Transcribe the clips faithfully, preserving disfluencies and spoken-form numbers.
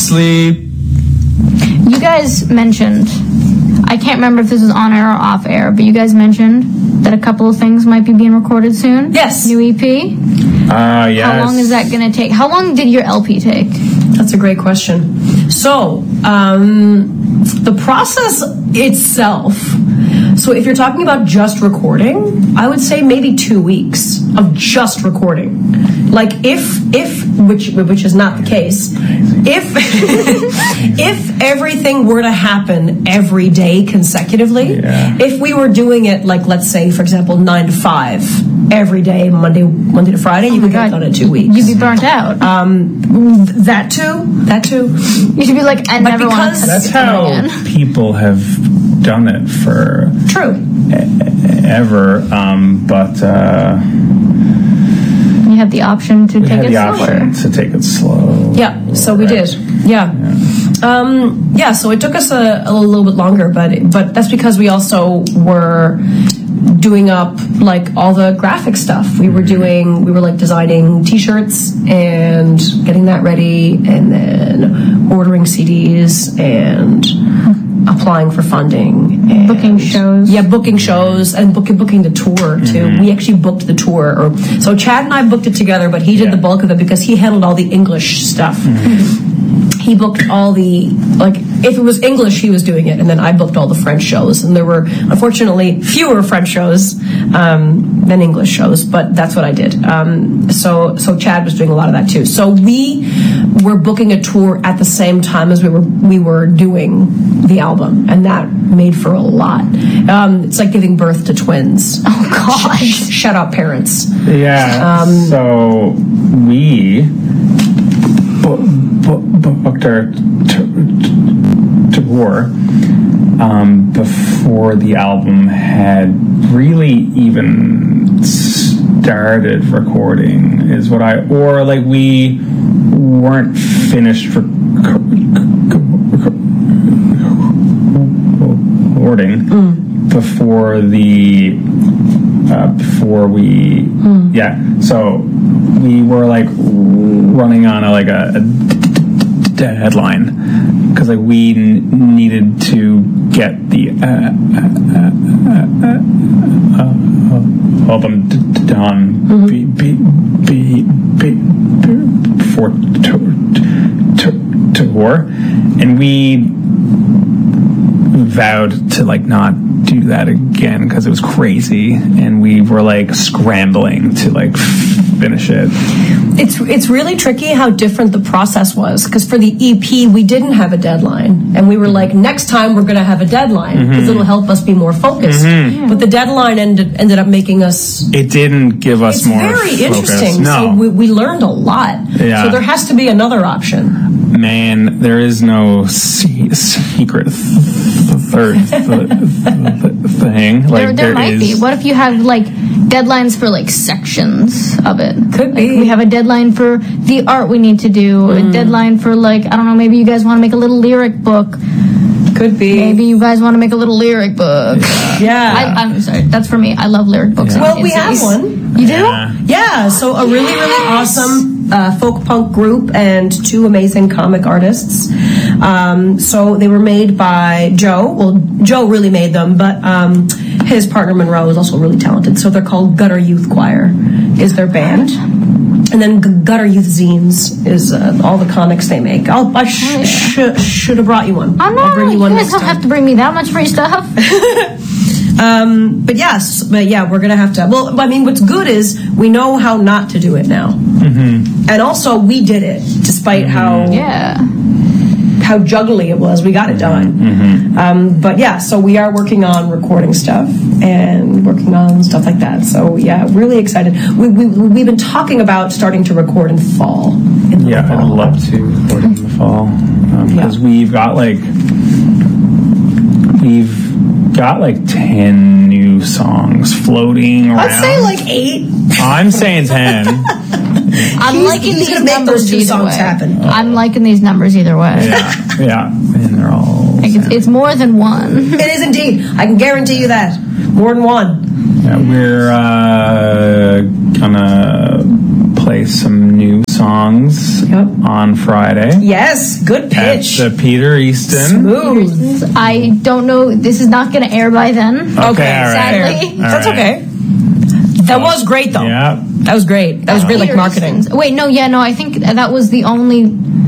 sleep. You guys mentioned, I can't remember if this was on air or off air, but you guys mentioned that a couple of things might be being recorded soon. Yes. New E P. Uh, yes. How long is that going to take? How long did your L P take? That's a great question. So, um, the process itself, so if you're talking about just recording, I would say maybe two weeks of just recording. Like if, if, which, which is not the case, if, if everything were to happen every day consecutively, yeah. if we were doing it like, let's say, for example, nine to five every day, Monday, Monday to Friday, you oh could God. get it done in two weeks. You'd be burnt out. Um, that too, that too. You should be like, I But never want because- to That's how again. people have done it for True. e- ever. Um, but uh, You had the option to we take had it the slower. option to take it slow. Yeah, so we Right. did. Yeah. Um, yeah, so it took us a, a little bit longer, but but that's because we also were doing up like all the graphic stuff. We were doing, we were like designing t-shirts and getting that ready and then ordering C Ds and applying for funding. And, Booking shows. Yeah, booking shows and booking booking the tour too. Mm-hmm. We actually booked the tour. Or, so Chad and I booked it together, but he did Yeah. the bulk of it because he handled all the English stuff. He booked all the, like, if it was English, he was doing it, and then I booked all the French shows. And there were, unfortunately, fewer French shows um, than English shows, but that's what I did. Um, so, so Chad was doing a lot of that too. So we were booking a tour at the same time as we were we were doing the album, and that made for a lot. Um, it's like giving birth to twins. Oh, gosh. Sh- shut up, parents. Yeah. Um, so we bu- bu- booked our t- tour um, before the album had really even started recording. Is what I or like we weren't finished for. recording Mm. before the uh, before we Mm. yeah so we were like running on a like a, a deadline because like we n- needed to get the uh, uh, uh, uh, uh, album d- d- done Mm-hmm. be, be, be, be, be, before to, to, to war, and we vowed to like not do that again because it was crazy, and we were like scrambling to like finish it. It's it's really tricky how different the process was, because for the E P we didn't have a deadline, and we were like, next time we're going to have a deadline because Mm-hmm. it'll help us be more focused. Mhm. But the deadline ended ended up making us. It didn't give us It's more very focus. interesting. No, So we, we learned a lot. Yeah. So there has to be another option. man, there is no se- secret th- third th- th- thing. Like there, there might is, be. What if you have like deadlines for like sections of it? Could Like, be. we have a deadline for the art we need to do. Mm. A deadline for like I don't know. Maybe you guys want to make a little lyric book. Could be. Maybe you guys want to make a little lyric book. Yeah. I, I'm sorry. That's for me. I love lyric books. Yeah. Well, we It's- have it's- one. You do? Yeah. Yeah, so a really, really awesome uh, folk punk group and two amazing comic artists. Um, so they were made by Joe. Well, Joe really made them, but um, his partner Monroe is also really talented. So they're called Gutter Youth Choir is their band. And then G- Gutter Youth Zines is uh, all the comics they make. I'll, I sh- Oh, yeah. sh- should have brought you one. Oh no, I'll bring you you one guys next don't time. have to bring me that much free stuff. Um, but yes, but yeah, we're gonna have to. Well, I mean, what's good is we know how not to do it now, Mm-hmm. and also we did it despite how Yeah. how juggly it was. We got it done. Mm-hmm. Um, but yeah, so we are working on recording stuff and working on stuff like that. So yeah, really excited. We, we we've been talking about starting to record in fall. In the Yeah, fall. I'd love to record in the fall because Yeah. we've got like we've got like ten new songs floating around. I'd say like eight. I'm saying ten. I'm He's- liking he's these gonna make numbers those two either songs way. happen. I'm liking these numbers either way. Yeah, yeah, and they're all. Like it's, it's more than one. It is indeed. I can guarantee you that. More than one. Yeah, we're uh, gonna play play some new songs Yep. on Friday. Yes, good pitch. At the Peter Easton. Smooth. I don't know. This is not going to air by then. Okay, Okay, all right. sadly. All That's right. okay. That was great, though. Yeah. That was great. That was great, like Peter marketing. Easton's- Wait, no, yeah, no. I think that was the only.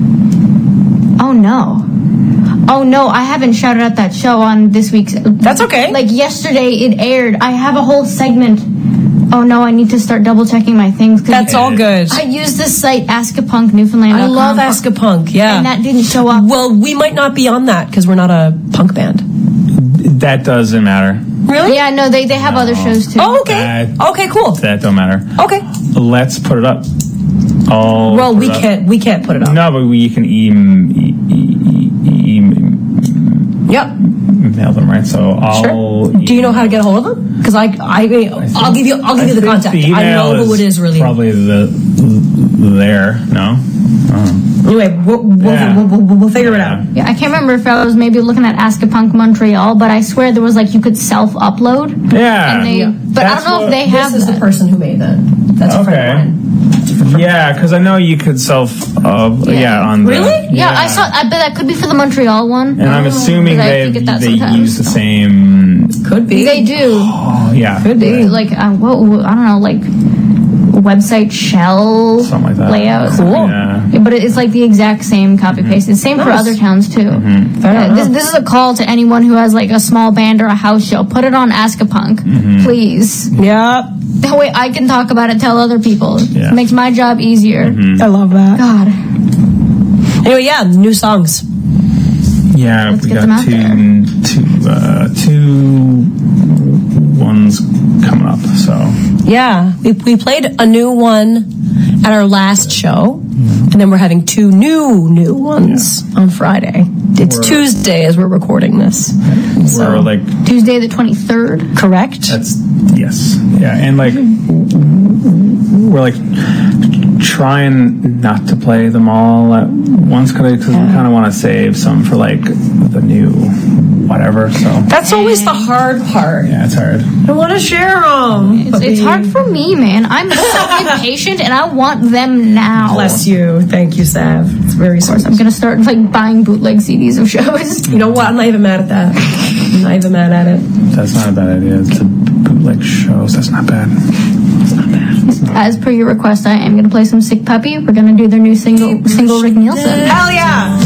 Oh no. Oh no, I haven't shouted out that show on this week's. That's okay. Like yesterday, it aired. I have a whole segment. Oh no, I need to start double checking my things. 'cause That's all good. I use this site, Ask a Punk Newfoundland. I love Ask a Punk. Yeah. And that didn't show up. Well, we might not be on that because we're not a punk band. That doesn't matter. Really? Yeah, no, they, they have other shows too. Oh, okay. Uh, okay, cool. That don't matter. Okay. Let's put it up. I'll Well, put we it up. can't. We can't put it up. No, but we can e- e- e- e- Yep. email them, right? So I'll. Sure. Do you know how to get a hold of them? Because I, I, I'll give you, I'll give I you the think contact. the I email know who is it is really. Probably the there. No. Oh. Anyway, we'll, we'll, Yeah. we'll, we'll, we'll figure it Yeah. out. Yeah, I can't remember if I was maybe looking at Ask a Punk Montreal, but I swear there was like you could Yeah. self-upload. And they, Yeah. But I That's don't know what- if they have This is that. the person who made that. That's a friend Okay. of mine. Yeah, because I know you could self. Uh, yeah. Yeah. On the, Really? Yeah, I saw. I bet that could be for the Montreal one. And I'm assuming 'Cause I they forget that they sometimes. use the same. Could be. They do. Oh yeah. Could be. Like uh, what? I don't know. Like website shell Something like that. layout. Cool. Yeah. Yeah, but it's like the exact same copy paste. It's same for Nice. other towns too. Fair Uh, this, enough. this is a call to anyone who has like a small band or a house show. Put it on Ask a Punk, please. Yeah. That way I can talk about it, tell other people. Yeah. It makes my job easier. I love that. God. Anyway, yeah, new songs. Yeah, Let's we get got them out two, two, uh, two ones coming up. So Yeah, we, we played a new one at our last show, and then we're having two new new ones on Friday. It's We're- Tuesday as we're recording this. So- we're like, Tuesday the twenty-third. Correct? that's yes, yeah, and like we're like trying not to play them all at once because we kind of want to save some for like the new whatever. So That's always the hard part. yeah, it's hard. I want to share them. It's, it's hard for me, man. I'm so impatient and I want them now. Bless you. Thank you, Sav. It's very sweet. I'm gonna start like buying bootleg C Ds of shows. You know what? I'm not even mad at that. I'm not even mad at it. That's not a bad idea. It's a bootleg shows. That's not bad. It's not bad. As per your request, I am gonna play some Sick Puppy. We're gonna do their new single, single Rick Nielsen. Hell yeah!